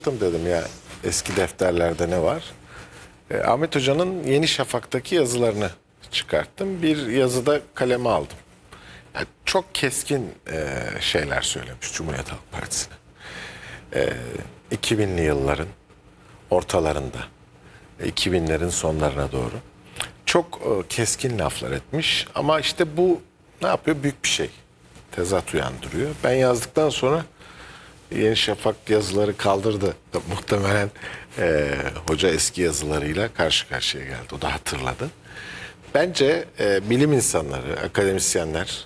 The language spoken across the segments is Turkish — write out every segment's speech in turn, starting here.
Dedim ya eski defterlerde ne var? Ahmet Hoca'nın Yeni Şafak'taki yazılarını çıkarttım. Bir yazıda kaleme aldım. Yani çok keskin şeyler söylemiş Cumhuriyet Halk Partisi'ne. 2000'li yılların ortalarında, 2000'lerin sonlarına doğru. Çok keskin laflar etmiş ama işte bu ne yapıyor? Büyük bir şey. Tezat uyandırıyor. Ben yazdıktan sonra Yeni Şafak yazıları kaldırdı. Muhtemelen hoca eski yazılarıyla karşı karşıya geldi. O da hatırladı. Bence bilim insanları, akademisyenler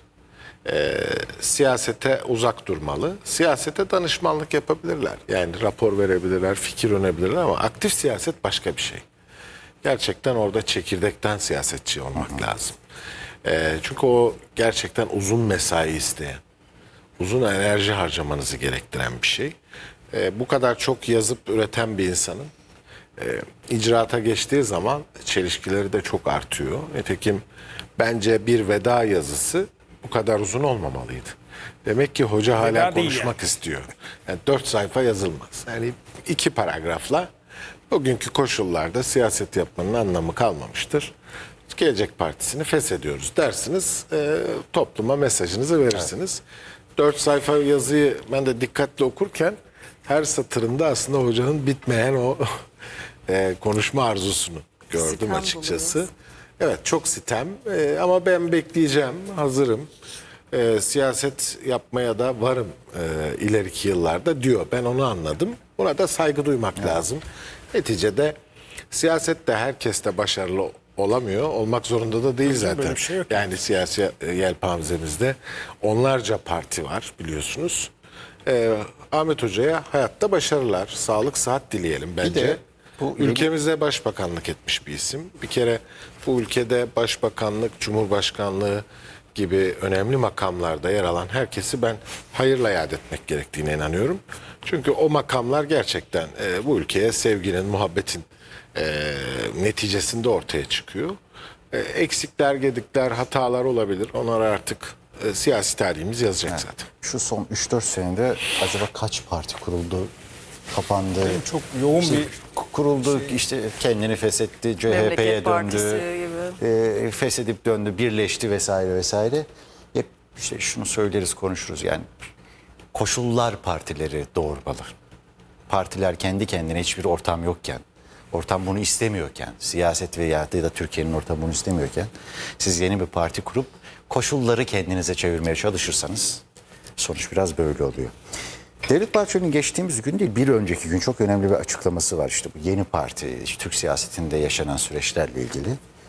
siyasete uzak durmalı. Siyasete danışmanlık yapabilirler. Yani rapor verebilirler, fikir önebilirler ama aktif siyaset başka bir şey. Gerçekten orada çekirdekten siyasetçi olmak lazım. Çünkü o gerçekten uzun mesai isteyen, uzun enerji harcamanızı gerektiren bir şey. Bu kadar çok yazıp üreten bir insanın icraata geçtiği zaman çelişkileri de çok artıyor. Nitekim bence bir veda yazısı bu kadar uzun olmamalıydı. Demek ki hoca hala konuşmak istiyor. Yani 4 sayfa yazılmaz. Yani 2 paragrafla bugünkü koşullarda siyaset yapmanın anlamı kalmamıştır. Gelecek Partisi'ni feshediyoruz dersiniz, topluma mesajınızı verirsiniz. 4 sayfa yazıyı ben de dikkatli okurken her satırında aslında hocanın bitmeyen o konuşma arzusunu gördüm sitem açıkçası. Buluyoruz. Evet, çok sitem ama ben bekleyeceğim, hazırım. Siyaset yapmaya da varım ileriki yıllarda diyor. Ben onu anladım. Buna da saygı duymak lazım. Neticede siyasette herkes de başarılı olamıyor. Olmak zorunda da değil zaten. Şey yani siyasi yelpazemizde onlarca parti var biliyorsunuz. Ahmet Hoca'ya hayatta başarılar, sağlık, sıhhat dileyelim bence. Bu ülkemize başbakanlık etmiş bir isim. Bir kere bu ülkede başbakanlık, cumhurbaşkanlığı gibi önemli makamlarda yer alan herkesi ben hayırla yad etmek gerektiğine inanıyorum. Çünkü o makamlar gerçekten bu ülkeye sevginin, muhabbetin neticesinde ortaya çıkıyor. Eksikler, gedikler, hatalar olabilir. Onlar artık siyasi tarihimiz yazacak zaten. Şu son 3-4 senede acaba kaç parti kuruldu, kapandı? Yani çok yoğun işte bir kuruldu, işte kendini feshetti, CHP'ye döndü, feshedip döndü, birleşti vesaire vesaire. Hep işte şunu söyleriz, konuşuruz yani. Koşullar partileri doğurmalı. Partiler kendi kendine hiçbir ortam yokken, ortam bunu istemiyorken, siyaset ya da Türkiye'nin ortamı bunu istemiyorken, siz yeni bir parti kurup koşulları kendinize çevirmeye çalışırsanız sonuç biraz böyle oluyor. Devlet Bahçeli'nin geçtiğimiz gün değil, bir önceki gün çok önemli bir açıklaması var. İşte bu yeni parti, işte Türk siyasetinde yaşanan süreçlerle ilgili.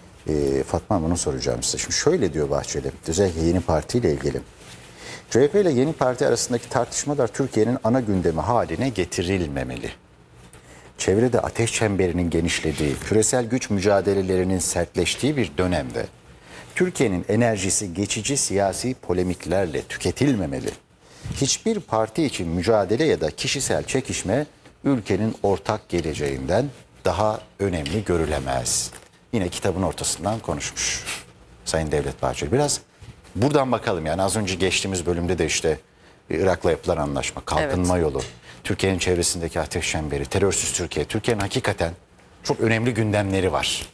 Fatma bunu soracağım size. Şimdi şöyle diyor Bahçeli, özellikle yeni partiyle ilgili. CHP ile yeni parti arasındaki tartışmalar Türkiye'nin ana gündemi haline getirilmemeli. Çevrede ateş çemberinin genişlediği, küresel güç mücadelelerinin sertleştiği bir dönemde Türkiye'nin enerjisi geçici siyasi polemiklerle tüketilmemeli. Hiçbir parti için mücadele ya da kişisel çekişme ülkenin ortak geleceğinden daha önemli görülemez. Yine kitabın ortasından konuşmuş Sayın Devlet Bahçeli. Biraz buradan bakalım, yani az önce geçtiğimiz bölümde de işte Irak'la yapılan anlaşma, kalkınma yolu, Türkiye'nin çevresindeki ateş çemberi, terörsüz Türkiye. Türkiye'nin hakikaten çok önemli gündemleri var.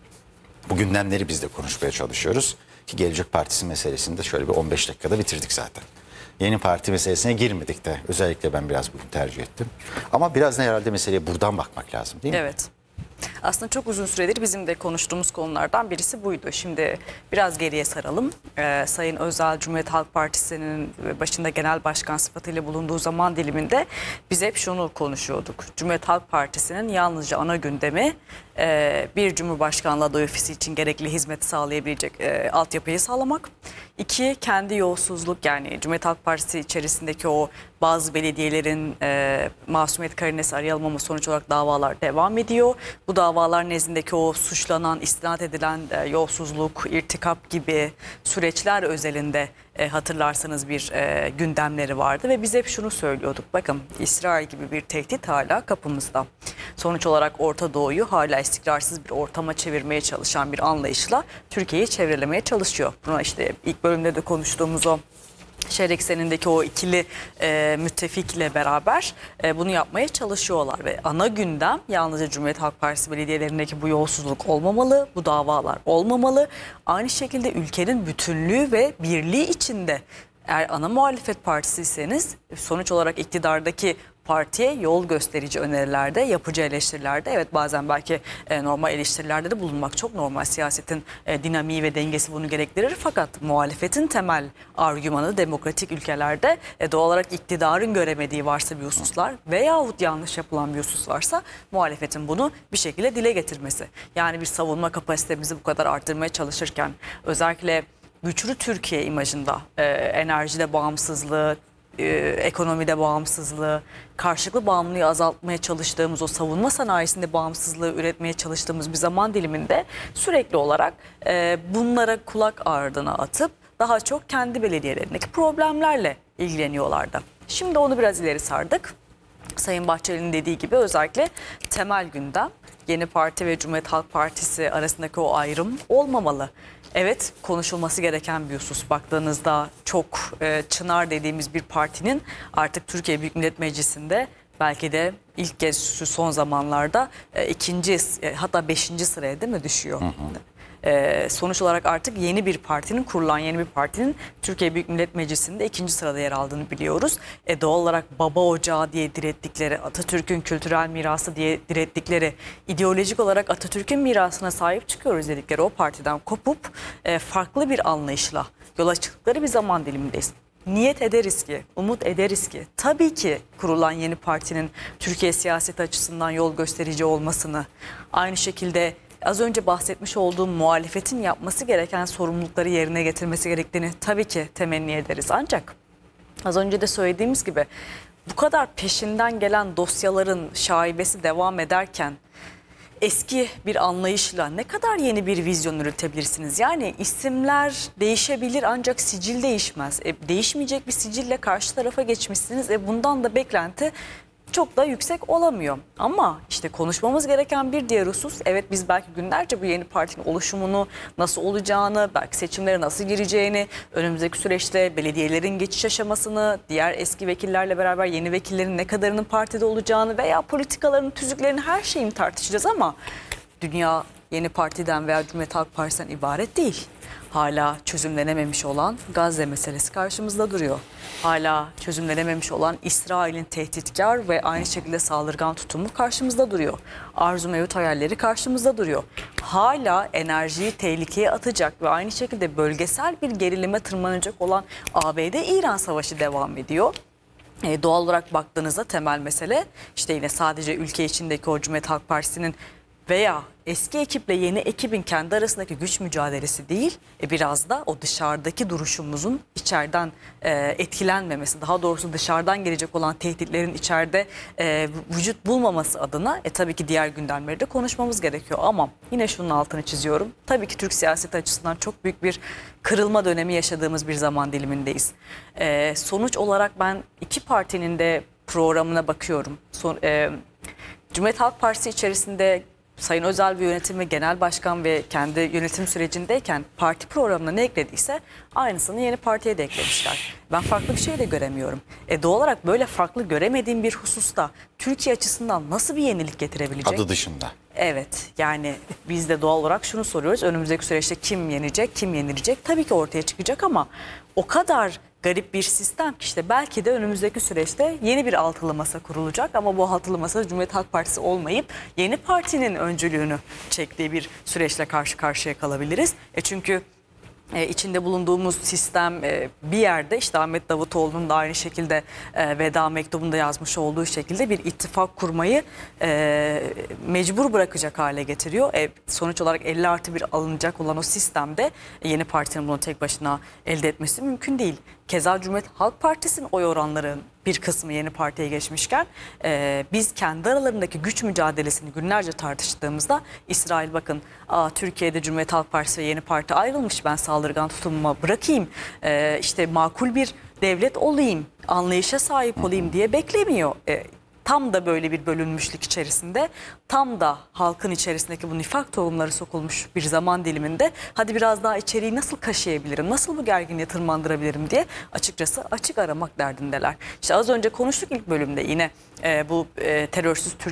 Bu gündemleri biz de konuşmaya çalışıyoruz. Ki Gelecek Partisi meselesini de şöyle bir 15 dakikada bitirdik zaten. Yeni parti meselesine girmedik de özellikle ben biraz bugün tercih ettim. Ama biraz da herhalde meseleye buradan bakmak lazım değil mi? Evet. Aslında çok uzun süredir bizim de konuştuğumuz konulardan birisi buydu. Şimdi biraz geriye saralım. Sayın Özal, Cumhuriyet Halk Partisi'nin başında genel başkan sıfatıyla bulunduğu zaman diliminde biz hep şunu konuşuyorduk. Cumhuriyet Halk Partisi'nin yalnızca ana gündemi bir Cumhurbaşkanlığı aday ofisi için gerekli hizmeti sağlayabilecek altyapıyı sağlamak. 2, kendi yolsuzluk, yani Cumhuriyet Halk Partisi içerisindeki o bazı belediyelerin masumiyet karinesi arayılmama sonuç olarak davalar devam ediyor. Bu davalar nezdindeki o suçlanan, istinad edilen yolsuzluk, irtikap gibi süreçler özelinde hatırlarsanız bir gündemleri vardı ve biz hep şunu söylüyorduk. Bakın, İsrail gibi bir tehdit hala kapımızda. Sonuç olarak Orta Doğu'yu hala istikrarsız bir ortama çevirmeye çalışan bir anlayışla Türkiye'yi çevrelemeye çalışıyor. Buna işte ilk bölümde de konuştuğumuz o şehir eksenindeki o ikili müttefikle beraber bunu yapmaya çalışıyorlar ve ana gündem yalnızca Cumhuriyet Halk Partisi belediyelerindeki bu yolsuzluk olmamalı, bu davalar olmamalı. Aynı şekilde ülkenin bütünlüğü ve birliği içinde eğer ana muhalefet partisiyseniz sonuç olarak iktidardaki partiye yol gösterici önerilerde, yapıcı eleştirilerde, evet bazen belki normal eleştirilerde de bulunmak çok normal. Siyasetin dinamiği ve dengesi bunu gerektirir. Fakat muhalefetin temel argümanı demokratik ülkelerde doğal olarak iktidarın göremediği varsa bir hususlar veyahut yanlış yapılan bir husus varsa muhalefetin bunu bir şekilde dile getirmesi. Yani bir savunma kapasitemizi bu kadar arttırmaya çalışırken özellikle güçlü Türkiye imajında enerjide bağımsızlığı, ekonomide bağımsızlığı, karşılıklı bağımlılığı azaltmaya çalıştığımız o savunma sanayisinde bağımsızlığı üretmeye çalıştığımız bir zaman diliminde sürekli olarak bunlara kulak ardına atıp daha çok kendi belediyelerindeki problemlerle ilgileniyorlardı. Şimdi onu biraz ileri sardık. Sayın Bahçeli'nin dediği gibi özellikle temel gündem Yeni Parti ve Cumhuriyet Halk Partisi arasındaki o ayrım olmamalı. Evet, konuşulması gereken bir husus. Baktığınızda çok çınar dediğimiz bir partinin artık Türkiye Büyük Millet Meclisi'nde belki de ilk kez son zamanlarda ikinci hatta 5. sıraya değil mi düşüyor? Sonuç olarak artık yeni bir partinin, kurulan yeni bir partinin Türkiye Büyük Millet Meclisi'nde 2. sırada yer aldığını biliyoruz. Doğal olarak baba ocağı diye direttikleri, Atatürk'ün kültürel mirası diye direttikleri, ideolojik olarak Atatürk'ün mirasına sahip çıkıyoruz dedikleri o partiden kopup farklı bir anlayışla yola çıktıkları bir zaman dilimindeyiz. Niyet ederiz ki, umut ederiz ki tabii ki kurulan yeni partinin Türkiye siyaseti açısından yol gösterici olmasını, aynı şekilde az önce bahsetmiş olduğum muhalefetin yapması gereken sorumlulukları yerine getirmesi gerektiğini tabii ki temenni ederiz. Ancak az önce de söylediğimiz gibi bu kadar peşinden gelen dosyaların şaibesi devam ederken eski bir anlayışla ne kadar yeni bir vizyon üretebilirsiniz? Yani isimler değişebilir ancak sicil değişmez. Değişmeyecek bir sicille karşı tarafa geçmişsiniz. Bundan da beklenti çok da yüksek olamıyor. Ama işte konuşmamız gereken bir diğer husus, evet biz belki günlerce bu yeni partinin oluşumunu, nasıl olacağını, belki seçimlere nasıl gireceğini, önümüzdeki süreçte belediyelerin geçiş aşamasını, diğer eski vekillerle beraber yeni vekillerin ne kadarının partide olacağını veya politikaların, tüzüklerin her şeyini tartışacağız ama dünya yeni partiden veya Cumhuriyet Halk Partisi'nden ibaret değil. Hala çözümlenememiş olan Gazze meselesi karşımızda duruyor. Hala çözümlenememiş olan İsrail'in tehditkar ve aynı şekilde saldırgan tutumu karşımızda duruyor. Arzu mevcut hayalleri karşımızda duruyor. Hala enerjiyi tehlikeye atacak ve aynı şekilde bölgesel bir gerilime tırmanacak olan ABD-İran savaşı devam ediyor. Doğal olarak baktığınızda temel mesele işte yine sadece ülke içindeki o Cumhuriyet Halk Partisi'nin veya eski ekiple yeni ekibin kendi arasındaki güç mücadelesi değil, biraz da o dışarıdaki duruşumuzun içeriden etkilenmemesi, daha doğrusu dışarıdan gelecek olan tehditlerin içeride vücut bulmaması adına tabii ki diğer gündemleri de konuşmamız gerekiyor. Ama yine şunun altını çiziyorum. Tabii ki Türk siyaseti açısından çok büyük bir kırılma dönemi yaşadığımız bir zaman dilimindeyiz. Sonuç olarak ben iki partinin de programına bakıyorum. Cumhuriyet Halk Partisi içerisinde Sayın Özel bir yönetim ve genel başkan ve kendi yönetim sürecindeyken parti programına ne eklediyse aynısını yeni partiye de eklemişler. Ben farklı bir şey de göremiyorum. Doğal olarak böyle farklı göremediğim bir hususta Türkiye açısından nasıl bir yenilik getirebilecek? Adı dışında. Evet, yani biz de doğal olarak şunu soruyoruz. Önümüzdeki süreçte kim yenecek, kim yenilecek? Tabii ki ortaya çıkacak ama o kadar garip bir sistem ki işte belki de önümüzdeki süreçte yeni bir altılı masa kurulacak ama bu altılı masa Cumhuriyet Halk Partisi olmayıp yeni partinin öncülüğünü çektiği bir süreçle karşı karşıya kalabiliriz. Çünkü içinde bulunduğumuz sistem bir yerde işte Ahmet Davutoğlu'nun da aynı şekilde veda mektubunda yazmış olduğu şekilde bir ittifak kurmayı mecbur bırakacak hale getiriyor. Sonuç olarak 50+1 alınacak olan o sistemde yeni partinin bunu tek başına elde etmesi mümkün değil. Keza Cumhuriyet Halk Partisi'nin oy oranları bir kısmı yeni partiye geçmişken biz kendi aralarındaki güç mücadelesini günlerce tartıştığımızda İsrail bakın Türkiye'de Cumhuriyet Halk Partisi ve yeni parti ayrılmış, ben saldırgan tutumuma bırakayım, işte makul bir devlet olayım, anlayışa sahip olayım diye beklemiyor. tam da böyle bir bölünmüşlük içerisinde, tam da halkın içerisindeki bu nifak tohumları sokulmuş bir zaman diliminde hadi biraz daha içeriği nasıl kaşıyabilirim, nasıl bu gerginliği tırmandırabilirim diye açıkçası açık aramak derdindeler. İşte az önce konuştuk ilk bölümde yine bu terörsüz Türkiye